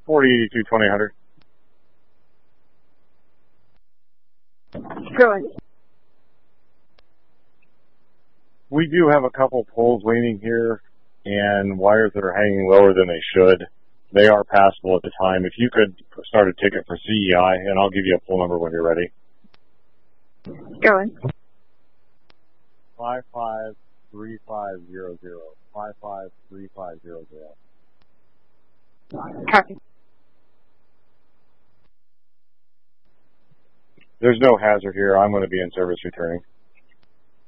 4082 2000. Going. We do have a couple poles leaning here and wires that are hanging lower than they should. They are passable at the time. If you could start a ticket for CEI, and I'll give you a pole number when you're ready. Going. 553500. 553500. Copy. There's no hazard here. I'm going to be in service returning.